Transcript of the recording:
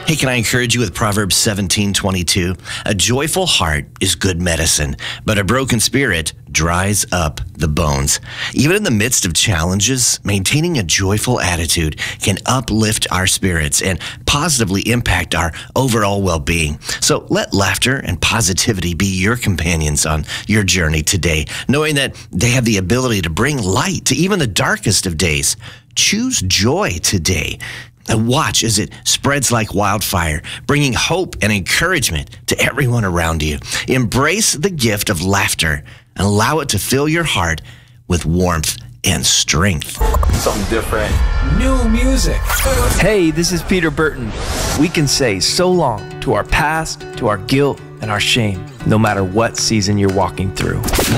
Hey, can I encourage you with Proverbs 17:22? A joyful heart is good medicine, but a broken spirit dries up the bones. Even in the midst of challenges, maintaining a joyful attitude can uplift our spirits and positively impact our overall well-being. So let laughter and positivity be your companions on your journey today, knowing that they have the ability to bring light to even the darkest of days. Choose joy today. And watch as it spreads like wildfire, bringing hope and encouragement to everyone around you. Embrace the gift of laughter and allow it to fill your heart with warmth and strength. Something different. New music. Hey, this is Peter Burton. We can say so long to our past, to our guilt, and our shame, no matter what season you're walking through.